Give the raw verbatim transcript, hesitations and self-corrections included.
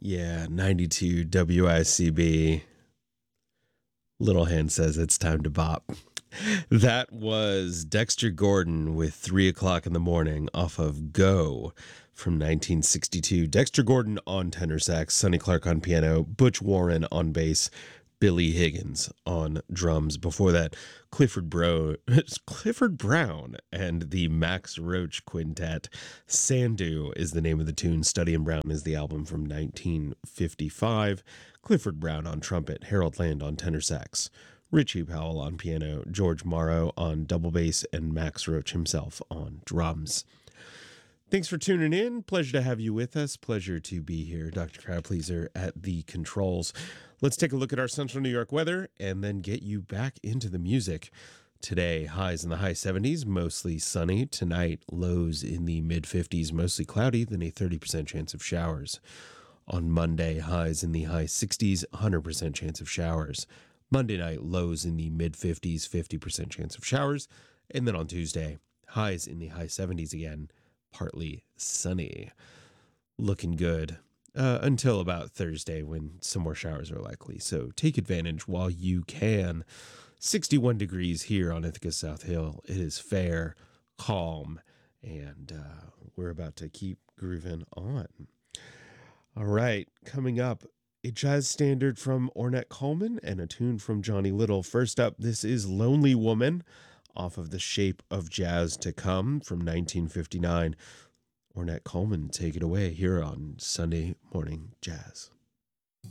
Yeah, ninety-two W I C B. Little Hand says it's time to bop. That was Dexter Gordon with Three O'Clock in the Morning off of Go from nineteen sixty-two. Dexter Gordon on tenor sax, Sonny Clark on piano, Butch Warren on bass, Billy Higgins on drums. Before that, Clifford Bro Clifford Brown and the Max Roach Quintet. Sandu is the name of the tune. Study and Brown is the album from nineteen fifty-five. Clifford Brown on trumpet, Harold Land on tenor sax, Richie Powell on piano, George Morrow on double bass, and Max Roach himself on drums. Thanks for tuning in. Pleasure to have you with us. Pleasure to be here. Doctor Crowd Pleaser at the controls. Let's take a look at our Central New York weather and then get you back into the music. Today, highs in the high seventies, mostly sunny. Tonight, lows in the mid fifties, mostly cloudy, then a thirty percent chance of showers. On Monday, highs in the high sixties, one hundred percent chance of showers. Monday night, lows in the mid fifties, fifty percent chance of showers. And then on Tuesday, highs in the high seventies again, partly sunny. Looking good uh, until about Thursday when some more showers are likely. So take advantage while you can. sixty-one degrees here on Ithaca South Hill. It is fair, calm, and uh, we're about to keep grooving on. All right, coming up, a jazz standard from Ornette Coleman and a tune from Johnny Little. First up, this is Lonely Woman off of The Shape of Jazz to Come from nineteen fifty-nine. Ornette Coleman, take it away here on Sunday Morning Jazz.